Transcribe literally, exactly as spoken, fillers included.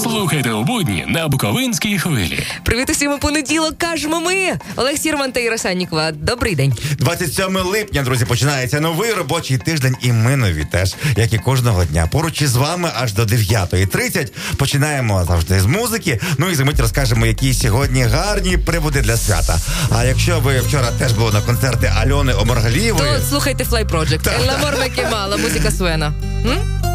Слухайте у будні на Буковинській хвилі. Привіт усім, у понеділок кажемо ми. Олег Сірман та Іра Саннікова. Добрий день. двадцять сьомого липня, друзі, починається новий робочий тиждень, і ми нові теж, як і кожного дня. Поруч із вами аж до дев'ятої тридцять. Починаємо завжди з музики. Ну і за мить розкажемо, які сьогодні гарні приводи для свята. А якщо ви вчора теж були на концерті Альони Омаргалієвої... То слухайте Fly Project. El amor me quema, la música suena. М?